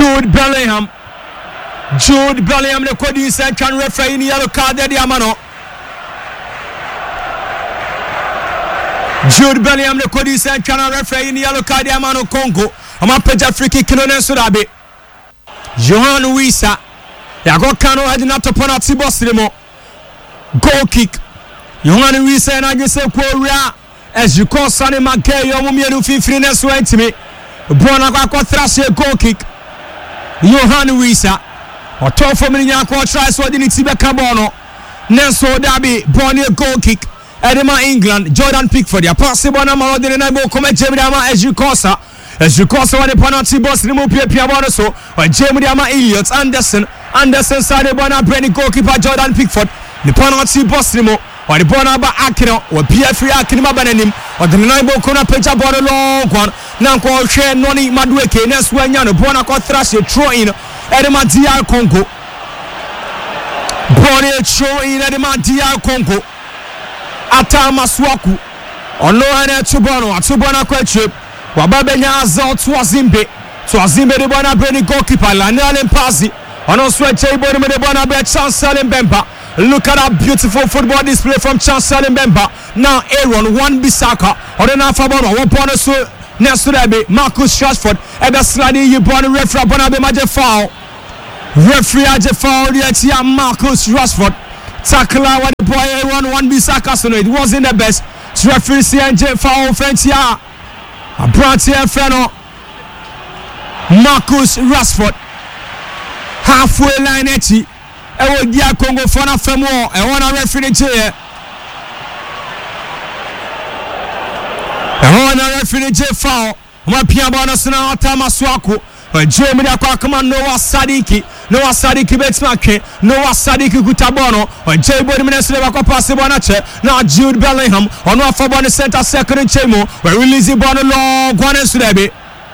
Jude Bellingham the Cody said can referee in yellow card the Amano. Jude Bellingham the Cody said can referee in yellow card the Amano Congo. I'm a peja free kick no Sudabe. Johan Wissa. Ya go Kano had not to penalty boss anymore. Goal kick. Johan Wissa and I just say Korea as you call Sonny McKay your woman who fifriness went to me. Bona kwa thrash goal kick. Johan Wissa. Or top for me Yanko tries what didn't see Cabono. Nelson Dabi, Bonnie goal kick. Edema England, Jordan Pickford. Ya possible number of the Nabo come Jemidama as you call as you call the penalty boss remove Piabono so or Jemidama Elliott Anderson side Bona Brenny goalkeeper Jordan Pickford. The penalty boss remove or the Bonaba Akino or PF Akinima Benenim or the Nabo Kona Peja Bono long one. Nanko share Noni Madueke, next when Yano Bonaco thrash a throw in Edema DR Congo. Bonnie throw in Edema DR Congo. Atama Swaku. On Lohan Tubono, Tubona Quetrip. Wababenya Azal Twazimbe. Twazimbe the Bona Brenny goalkeeper, Lanel and Pazzi. On also table with the Bona Bet Chancel and Bemba. Look at that beautiful football display from Chancel and Bemba. Now Aaron, one Bissaka. Or the Nafabono, one bonus. Next to that be Marcus Rashford. Ever sliding you born referee Bonabe Maje foul. Referee Aje foul yet here Marcus Rashford. Tackle what the boy Aaron one Bissaka so it wasn't the best. Referee CNJ foul offense here. A brand here Feno. Marcus Rashford. Halfway line echi. Ewo dia Congo fana femo. E wanna referee here. Referee J foul. Piabana Sana Atama Swako. Jeremy Aquakama Noah Sadiki Betsmake. Noah Sadiki Gutabono. J Body Minister Passibanache. Now Jude Bellingham. On one for Bonnie Center second in Chemo. We're releasing Bono long Guanen Sudebe.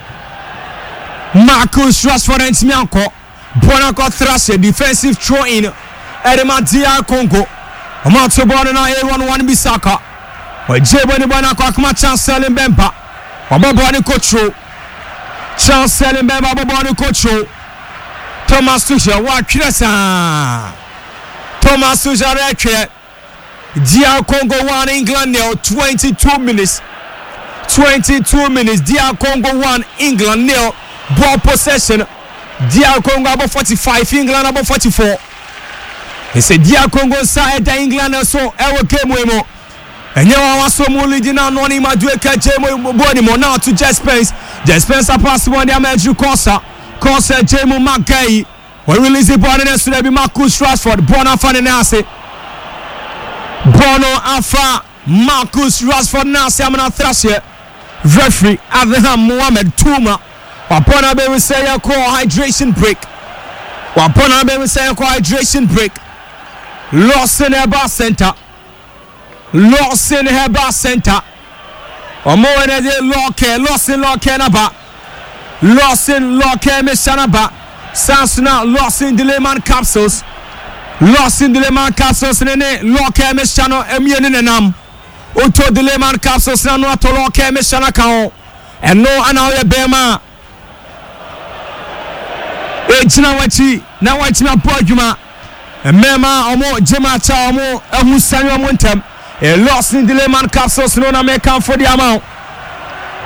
Marcus Rashford and Smianko. Bonaco Thrasher defensive throw in. Edema DR Congo. Amato Bonana A1 Bissaka. Jeboni Bona Kwakma Chancel and Bemba. Wababoni Coach. Chancel and Bemba Baboni Coach. Thomas Tuchel, what Kresa? Thomas Tuchel, DR Congo 1, England 0, 22 minutes. 22 minutes. DR Congo 1, England 0. Ball possession. DR Congo about 45, England about 44. He said DR Congo side England so our game we and you are so leading now Noni Madueke Jemo Bonimo now to Jet Spence. Jet Spence are passing on the Amaju Corsa Jemo Magai. We release the ball and to be Marcus Rashford. Bono Fanenase. Bono Alpha Marcus Rashford Nasi Amana Thrasher. Referee Abraham Mohamed Touma. Wapona be we say a hydration break. Wapona be we say a hydration break. Lost in Herba Center. Lost in Herba Center. Omo ene de lost in naba. Lost in Mishanaba. Sansuna lost in Dileman capsules. Lost in Dileman capsules nene loke Mishano emiene nam. Oto Dileman capsules na no to loke Mishana kan. And no anawe bema. Ejina wachi na wachi na podjuma. Mema omo jema cha omo ehusani omo ntem. A loss in Dileman capsules no na make for the amount.